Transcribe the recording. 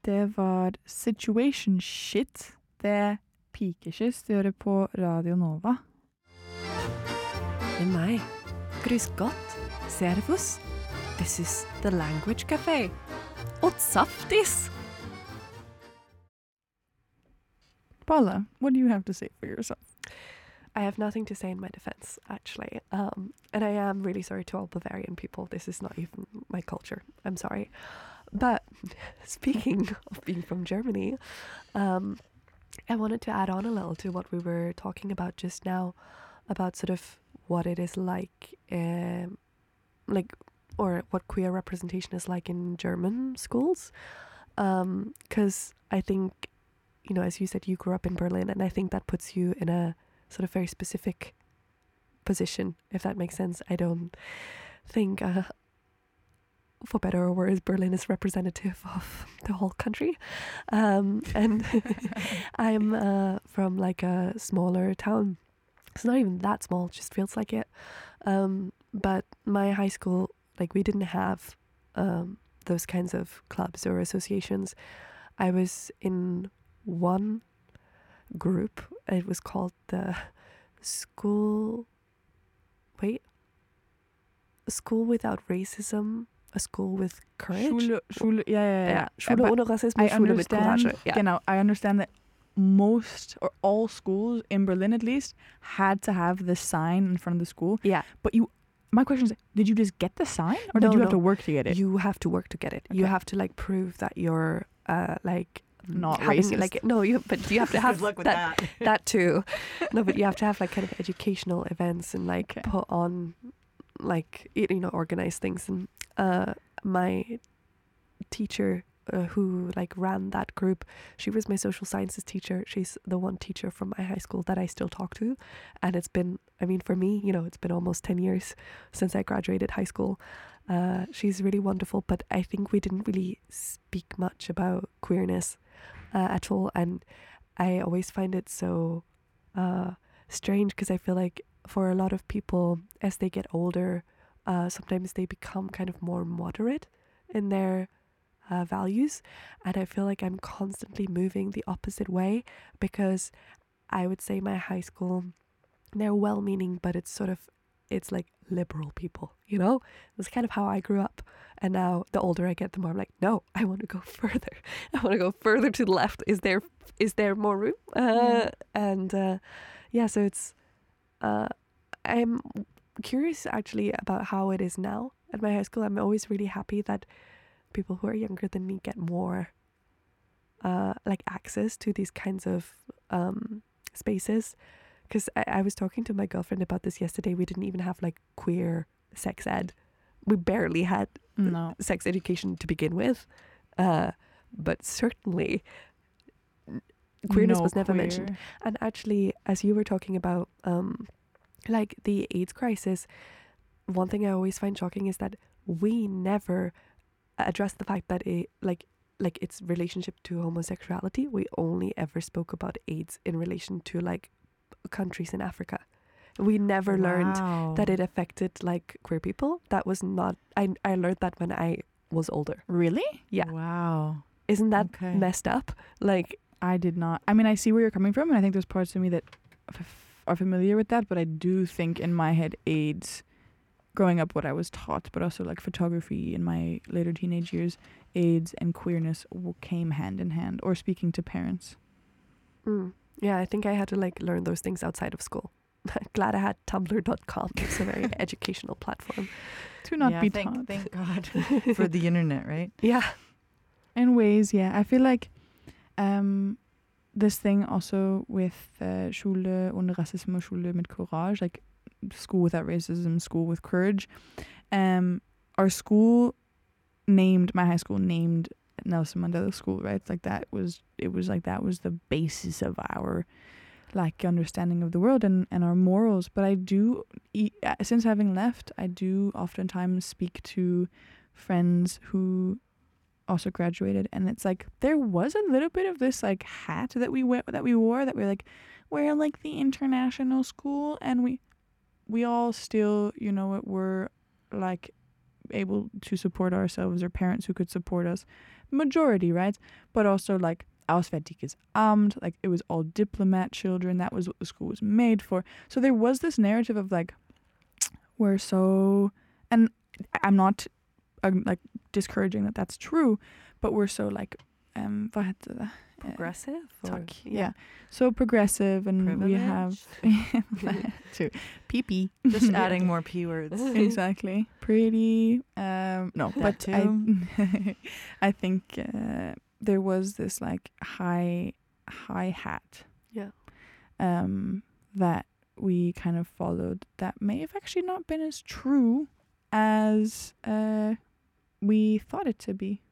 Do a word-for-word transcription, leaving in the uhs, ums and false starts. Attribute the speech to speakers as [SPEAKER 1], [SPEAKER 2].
[SPEAKER 1] Det var Situation Shit. Det er Pikekyss. Du hører på Radio Nova.
[SPEAKER 2] Med meg, grüß Gott, servus. This is the Language Café. Og saftis!
[SPEAKER 1] Paula, what do you have to say for yourself?
[SPEAKER 2] I have nothing to say in my defense, actually. Um, and I am really sorry to all Bavarian people. This is not even my culture. I'm sorry. But speaking of being from Germany, um, I wanted to add on a little to what we were talking about just now, about sort of what it is like, um, like, or what queer representation is like in German schools. Because um, I think, you know, as you said, you grew up in Berlin, and I think that puts you in a sort of very specific position, if that makes sense. I don't think, uh, for better or worse, Berlin is representative of the whole country. Um, and I'm uh, from like a smaller town. It's not even that small, it just feels like it. Um, but my high school, like we didn't have um, those kinds of clubs or associations. I was in one group. It was called the School... Wait. School Without Racism. A School with Courage.
[SPEAKER 1] Schule, Schule, yeah, yeah, yeah.
[SPEAKER 2] Schule
[SPEAKER 1] But
[SPEAKER 2] ohne Rassismus,
[SPEAKER 1] I
[SPEAKER 2] Schule mit
[SPEAKER 1] understand,
[SPEAKER 2] Courage. Yeah.
[SPEAKER 1] Genau, I understand that most or all schools in Berlin at least had to have the sign in front of the school.
[SPEAKER 2] Yeah.
[SPEAKER 1] But you, my question is, did you just get the sign, or
[SPEAKER 2] No,
[SPEAKER 1] did you
[SPEAKER 2] no.
[SPEAKER 1] have to work to get it?
[SPEAKER 2] You have to work to get it.
[SPEAKER 1] Okay.
[SPEAKER 2] You have to like prove that you're uh, like
[SPEAKER 1] Not
[SPEAKER 2] having,
[SPEAKER 1] racist.
[SPEAKER 2] Like no, you but you have to have
[SPEAKER 3] Good luck with
[SPEAKER 2] that,
[SPEAKER 3] that.
[SPEAKER 2] that too. No, but you have to have like kind of educational events and like
[SPEAKER 1] Okay.
[SPEAKER 2] put on like you know organize things. And uh, my teacher uh, who like ran that group, she was my social sciences teacher. She's the one teacher from my high school that I still talk to, and it's been, I mean, for me, you know, it's been almost ten years since I graduated high school. Uh, she's really wonderful, but I think we didn't really speak much about queerness uh, at all, and I always find it so uh, strange because I feel like for a lot of people, as they get older, uh, sometimes they become kind of more moderate in their uh, values, and I feel like I'm constantly moving the opposite way, because I would say my high school, they're well-meaning, but it's sort of, it's like liberal people, you know? That's kind of how I grew up. And now the older I get, the more I'm like, no, I want to go further. I want to go further to the left. Is there is there more room? Uh,
[SPEAKER 1] Mm.
[SPEAKER 2] And uh, yeah, so it's, uh, I'm curious actually about how it is now at my high school. I'm always really happy that people who are younger than me get more uh, like access to these kinds of um, spaces. Because I, I was talking to my girlfriend about this yesterday. We didn't even have like queer sex ed. We barely had
[SPEAKER 1] No.
[SPEAKER 2] sex education to begin with. Uh, but certainly queerness
[SPEAKER 1] No
[SPEAKER 2] was never
[SPEAKER 1] queer.
[SPEAKER 2] mentioned. And actually, as you were talking about um, like the AIDS crisis, one thing I always find shocking is that we never addressed the fact that it like like its relationship to homosexuality. We only ever spoke about AIDS in relation to like countries in Africa. We never learned
[SPEAKER 1] Wow.
[SPEAKER 2] that it affected like queer people. That was not, I, I learned that when I was older.
[SPEAKER 1] Really?
[SPEAKER 2] Yeah.
[SPEAKER 1] Wow.
[SPEAKER 2] Isn't that
[SPEAKER 1] Okay.
[SPEAKER 2] messed up? Like,
[SPEAKER 1] I did not. I mean, I see where you're coming from, and I think there's parts of me that f- are familiar with that, but I do think in my head AIDS, growing up what I was taught, but also like photography in my later teenage years, AIDS and queerness w- came hand in hand, or speaking to parents.
[SPEAKER 2] mm, yeah, I think I had to like learn those things outside of school. Glad I had tumblr dot com. It's a very educational platform.
[SPEAKER 1] To not
[SPEAKER 3] yeah,
[SPEAKER 1] be
[SPEAKER 3] thank,
[SPEAKER 1] taught.
[SPEAKER 3] thank God for the internet, right?
[SPEAKER 2] Yeah.
[SPEAKER 1] In ways, yeah. I feel like um, this thing also with uh, Schule ohne Rassismus, Schule mit Courage, like school without racism, school with courage. Um, our school named, my high school named Nelson Mandela School, right? It's like that was, it was like that was the basis of our like understanding of the world and, and our morals. But I do, e- uh, since having left, I do oftentimes speak to friends who also graduated, and it's like there was a little bit of this like hat that we wear that we wore that we're like we're like the international school, and we we all still, you know, we're like able to support ourselves, or parents who could support us, majority, right? But also like Auswärtiges Amt, like it was all diplomat children. That was what the school was made for. So there was this narrative of like, we're so, and I'm not um, like discouraging that that's true, but we're so like, um, vad heter det?
[SPEAKER 2] Progressive?
[SPEAKER 1] Uh,
[SPEAKER 2] or-
[SPEAKER 1] tack. Yeah. So progressive, and we have to pee pee.
[SPEAKER 3] Just adding more p words.
[SPEAKER 1] Exactly. Pretty. Um, no,
[SPEAKER 3] That
[SPEAKER 1] but I,
[SPEAKER 3] too.
[SPEAKER 1] I think uh, there was this like high, high hat.
[SPEAKER 2] Yeah.
[SPEAKER 1] Um, that we kind of followed. That may have actually not been as true as uh, we thought it to be.